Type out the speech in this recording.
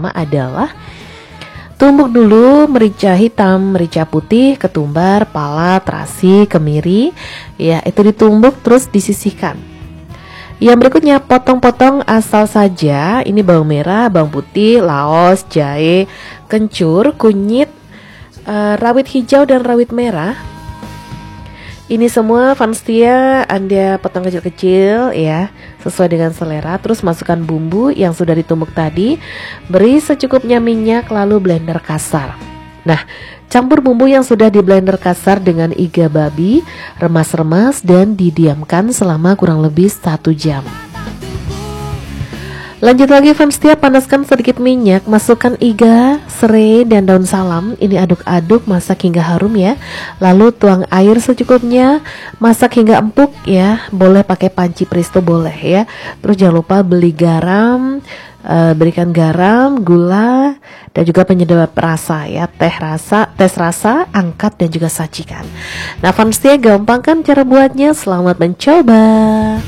pertama adalah tumbuk dulu merica hitam, merica putih, ketumbar, pala, terasi, kemiri. Ya, itu ditumbuk terus disisihkan. Yang berikutnya potong-potong asal saja. Ini bawang merah, bawang putih, laos, jahe, kencur, kunyit, rawit hijau dan rawit merah. Ini semua Vanstia Anda potong kecil-kecil ya, sesuai dengan selera. Terus masukkan bumbu yang sudah ditumbuk tadi. Beri secukupnya minyak lalu blender kasar. Nah, campur bumbu yang sudah di blender kasar dengan iga babi, remas-remas dan didiamkan selama kurang lebih 1 jam. Lanjut lagi Vanstia, panaskan sedikit minyak, masukkan iga, serai dan daun salam. Ini aduk-aduk, masak hingga harum ya. Lalu tuang air secukupnya, masak hingga empuk ya. Boleh pakai panci presto boleh ya. Terus jangan lupa beli garam, berikan garam, gula dan juga penyedap rasa ya, tes rasa, angkat dan juga sajikan. Nah Vanstia, gampang kan cara buatnya? Selamat mencoba.